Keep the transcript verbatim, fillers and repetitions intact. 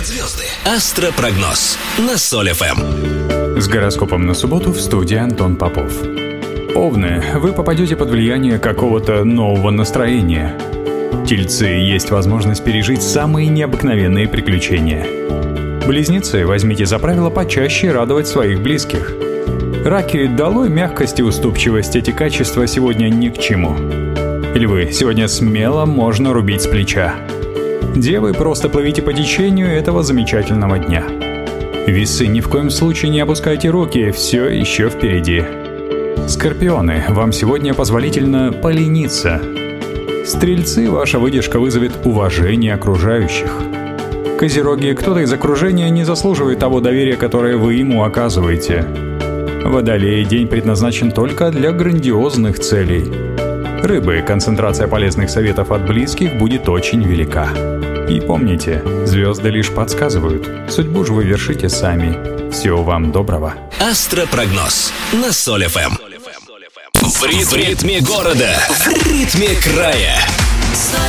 Звезды. Астропрогноз на Соль эф эм. С гороскопом на субботу в студии Антон Попов. Овны, вы попадете под влияние какого-то нового настроения. Тельцы, есть возможность пережить самые необыкновенные приключения. Близнецы, возьмите за правило почаще радовать своих близких. Раки, долой мягкость и уступчивость, эти качества сегодня ни к чему. Львы, сегодня смело можно рубить с плеча. Девы, просто плывите по течению этого замечательного дня. Весы, ни в коем случае не опускайте руки, все еще впереди. Скорпионы, вам сегодня позволительно полениться. Стрельцы, ваша выдержка вызовет уважение окружающих. Козероги, кто-то из окружения не заслуживает того доверия, которое вы ему оказываете. Водолеи, день предназначен только для грандиозных целей. Рыбы, концентрация полезных советов от близких будет очень велика. И помните, звезды лишь подсказывают, судьбу же вы вершите сами. Всего вам доброго. Астропрогноз на Соль эф эм. В ритме города, в ритме края.